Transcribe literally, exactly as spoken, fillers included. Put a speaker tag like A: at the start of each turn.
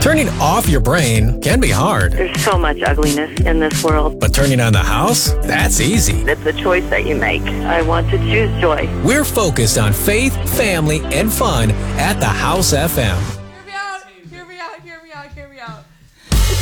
A: Turning off your brain can be hard,
B: There's so much ugliness in this world.
A: but turning on the house? That's easy.
B: It's a choice that you make. I want to choose joy.
A: We're focused on faith, family, and fun at the House F M.